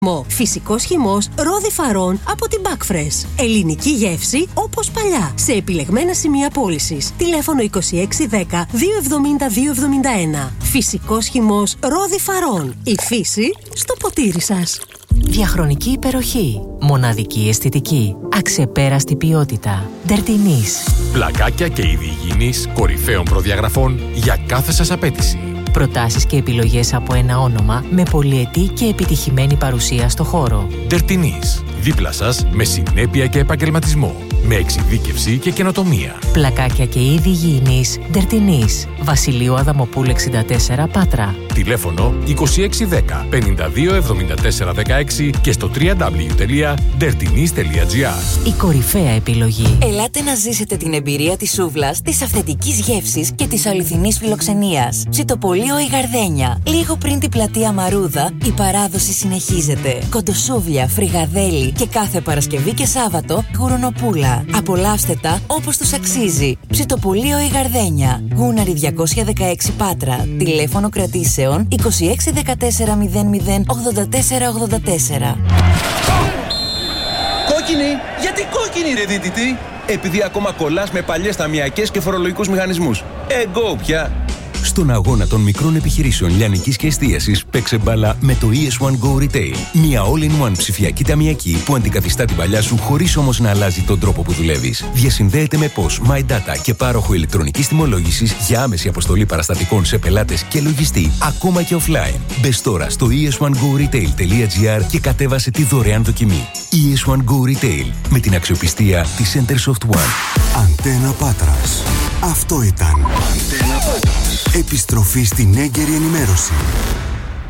Φυσικός χυμός ρόδι φαρών από την Backfresh. Ελληνική γεύση όπως παλιά. Σε επιλεγμένα σημεία πώλησης. Τηλέφωνο 2610 270 271. Φυσικός χυμός ρόδι φαρών. Η φύση στο ποτήρι σας. Διαχρονική υπεροχή. Μοναδική αισθητική. Αξεπέραστη ποιότητα. Dertinis. Πλακάκια και είδη υγιεινής κορυφαίων προδιαγραφών για κάθε σας απέτηση. Προτάσεις και επιλογές από ένα όνομα με πολυετή και επιτυχημένη παρουσία στο χώρο. Dertinis. Δίπλα σας με συνέπεια και επαγγελματισμό. Με εξειδίκευση και καινοτομία. Πλακάκια και είδη υγιεινής. Dertinis. Βασιλείου Αδαμοπούλου 64 Πάτρα. Τηλέφωνο 2610 52 74 16 και στο www.dertinis.gr. Η κορυφαία επιλογή. Ελάτε να ζήσετε την εμπειρία της σούβλας, της αυθεντικής γεύσης και της αληθινής φιλοξενίας. Ψητοπολείο η Γαρδένια. Λίγο πριν την πλατεία Μαρούδα, η παράδοση συνεχίζεται. Κοντοσούβλια, φρυγαδέλι και κάθε Παρασκευή και Σάββατο γουρνοπούλα. Απολαύστε τα όπως τους αξίζει. Ψητοπολείο η Γαρδένια. Γούναρη 216 Πάτρα. Τηλέφωνο κρατήσεων 2614 00 84 84. Κόκκινη! Γιατί κόκκινη ρε δίτητη? Επειδή ακόμα κολλάς με παλιές ταμιακές και φορολογικούς μηχανισμούς. Εγώ πια! Στον αγώνα των μικρών επιχειρήσεων λιανικής και εστίασης, παίξε μπάλα με το ES1 Go Retail. Μια all-in-one ψηφιακή ταμιακή που αντικαθιστά την παλιά σου χωρίς όμως να αλλάζει τον τρόπο που δουλεύεις. Διασυνδέεται με POS, My Data και πάροχο ηλεκτρονικής τιμολόγησης για άμεση αποστολή παραστατικών σε πελάτες και λογιστή, ακόμα και offline. Μπες τώρα στο es1goretail.gr και κατέβασε τη δωρεάν δοκιμή. ES1 Go Retail με την αξιοπιστία της Centersoft One. Αντένα Πάτρας. Αυτό ήταν. Αντένα Πάτρας. Επιστροφή στην έγκαιρη ενημέρωση.